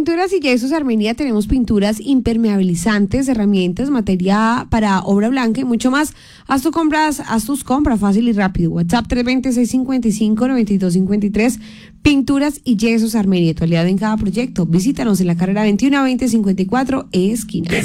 Pinturas y Yesos Armenia tenemos pinturas impermeabilizantes, herramientas, materia para obra blanca y mucho más. Haz tus compras fácil y rápido. WhatsApp 320-655-9253. Pinturas y Yesos Armenia, tu aliado en cada proyecto. Visítanos en la carrera 21 2054 esquina.